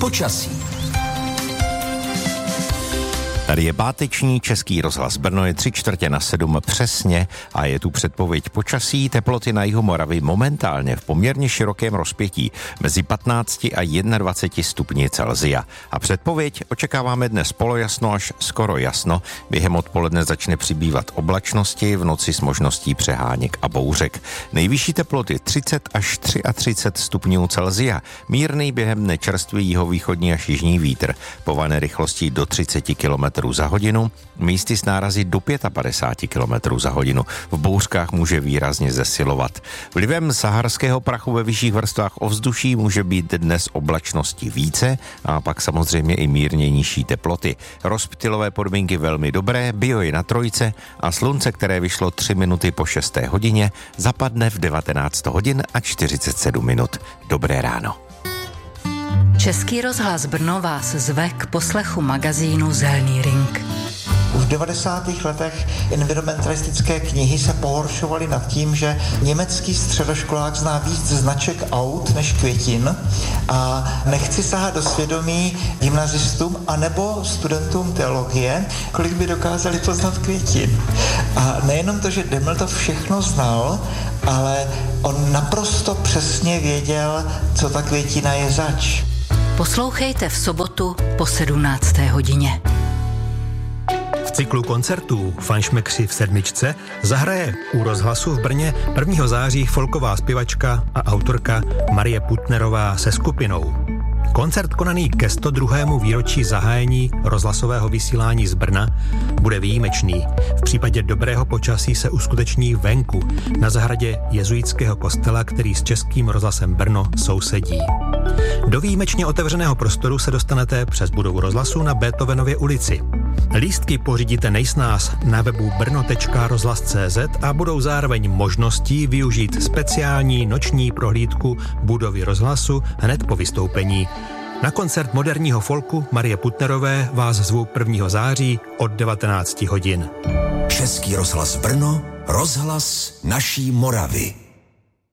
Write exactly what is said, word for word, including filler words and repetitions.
Počasí. Tady je páteční Český rozhlas Brno, je tři čtvrtě na sedm přesně a je tu předpověď počasí. Teploty na jihu Moravy momentálně v poměrně širokém rozpětí mezi patnácti a dvaceti jedním stupni Celsia. A předpověď očekáváme dnes polojasno až skoro jasno. Během odpoledne začne přibývat oblačnosti, v noci s možností přeháněk a bouřek. Nejvyšší teploty třicet až třicet tři stupňů Celsia. Mírný během dne čerstvý jihovýchodní až jižní vítr. Povane rychlostí do třicet kilometrů za hodinu, místy s nárazy do padesát pět kilometrů za hodinu. V bouřkách může výrazně zesilovat. Vlivem saharského prachu ve vyšších vrstvách ovzduší může být dnes oblačnosti více a pak samozřejmě i mírně nižší teploty. Rozptylové podmínky velmi dobré, bio je na trojce a slunce, které vyšlo tři minuty po šesté hodině, zapadne v devatenáct hodin a čtyřicet sedm minut. Dobré ráno. Český rozhlas Brno vás zve k poslechu magazínu Zelený ring. Už v devadesátých letech environmentalistické knihy se pohoršovaly nad tím, že německý středoškolák zná víc značek aut než květin a nechci sahat do svědomí gymnazistům anebo studentům teologie, kolik by dokázali poznat květin. A nejenom to, že Deml to všechno znal, ale on naprosto přesně věděl, co ta květina je zač. Poslouchejte v sobotu po sedmnácté hodině. V cyklu koncertů Fanšmekři v sedmičce zahraje u rozhlasu v Brně prvního září folková zpěvačka a autorka Marie Putnerová se skupinou. Koncert konaný ke sto druhému výročí zahájení rozhlasového vysílání z Brna bude výjimečný. V případě dobrého počasí se uskuteční venku na zahradě jezuitského kostela, který s Českým rozhlasem Brno sousedí. Do výjimečně otevřeného prostoru se dostanete přes budovu rozhlasu na Beethovenově ulici. Lístky pořídíte nejsnáz na webu brno tečka rozhlas tečka cé zet a budou zároveň možností využít speciální noční prohlídku budovy rozhlasu hned po vystoupení. Na koncert moderního folku Marie Putnerové vás zvu prvního září od devatenáct hodin. Český rozhlas Brno, rozhlas naší Moravy.